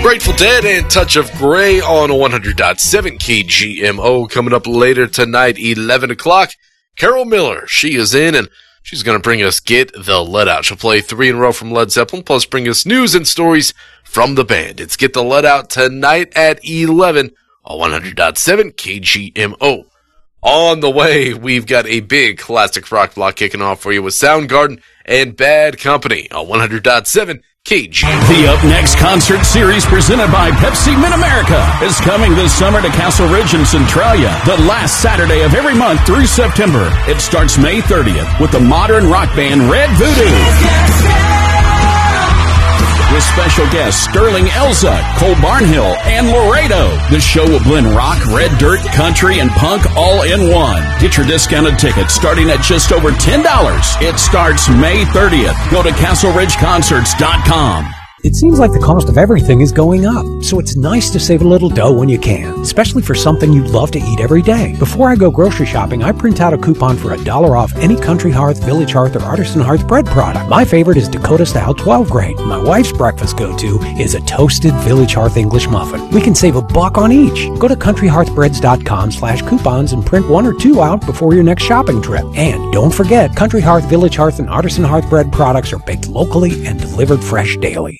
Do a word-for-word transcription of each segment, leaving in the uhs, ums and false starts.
Grateful Dead and Touch of Grey on one hundred point seven K G M O. Coming up later tonight, eleven o'clock. Carol Miller, she is in, and she's going to bring us Get the Let Out. She'll play three in a row from Led Zeppelin, plus bring us news and stories from the band. It's Get the Let Out tonight at eleven on one hundred point seven K G M O. On the way, we've got a big classic rock block kicking off for you with Soundgarden and Bad Company on one hundred point seven K G M O. The Up Next concert series presented by Pepsi Mid-America is coming this summer to Castle Ridge in Centralia, the last Saturday of every month through September. It starts May thirtieth with the modern rock band Red Voodoo, with special guests Sterling Elza, Cole Barnhill, and Laredo. This show will blend rock, red dirt, country, and punk all in one. Get your discounted tickets starting at just over ten dollars. It starts May thirtieth. Go to castle ridge concerts dot com. It seems like the cost of everything is going up, so it's nice to save a little dough when you can, especially for something you love to eat every day. Before I go grocery shopping, I print out a coupon for a dollar off any Country Hearth, Village Hearth, or Artisan Hearth bread product. My favorite is Dakota Style twelve grade. My wife's breakfast go-to is a toasted Village Hearth English muffin. We can save a buck on each. Go to country hearth breads dot com slash coupons and print one or two out before your next shopping trip. And don't forget, Country Hearth, Village Hearth, and Artisan Hearth bread products are baked locally and delivered fresh daily.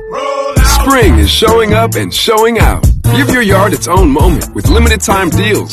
Spring is showing up and showing out. Give your yard its own moment with limited time deals